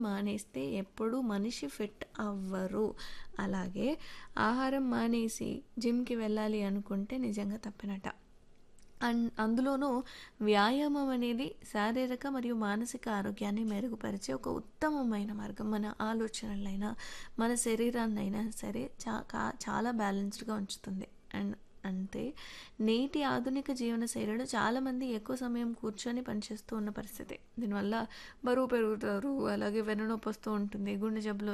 మానేస్తే ఎప్పుడూ మనిషి ఫిట్ అవ్వరు. అలాగే ఆహారం మానేసి జిమ్‌కి వెళ్ళాలి అనుకుంటే నిజంగా తప్పేనట. అందులోనూ వ్యాయామం అనేది శారీరక మరియు మానసిక ఆరోగ్యాన్ని మెరుగుపరిచే ఒక ఉత్తమమైన మార్గం. మన ఆలోచనలైనా, మన శరీరాన్నైనా సరే చాలా బ్యాలెన్స్డ్‌గా ఉంచుతుంది. అండ్ అంతే నేటి ఆధునిక జీవన శైలిలో చాలామంది ఎక్కువ సమయం కూర్చొని పనిచేస్తూ ఉన్న పరిస్థితి. దీనివల్ల బరువు పెరుగుతారు, అలాగే వెన్నునొప్పి వస్తూ ఉంటుంది, గుండె జబ్బులు